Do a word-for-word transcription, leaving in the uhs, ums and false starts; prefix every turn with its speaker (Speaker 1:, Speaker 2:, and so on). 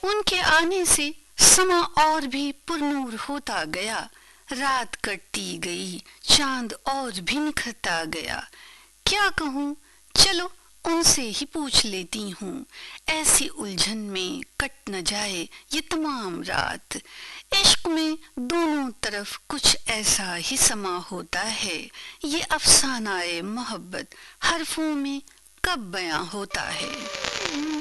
Speaker 1: उनके आने से समा और भी पुरनूर होता गया। रात कटती गई, चांद और भी निखरता गया। क्या कहूँ, चलो उनसे ही पूछ लेती हूँ। ऐसी उलझन में कट न जाए ये तमाम रात। इश्क में दोनों तरफ कुछ ऐसा ही समा होता है। ये अफसाना ए मोहब्बत हरफों में कब बयां होता है।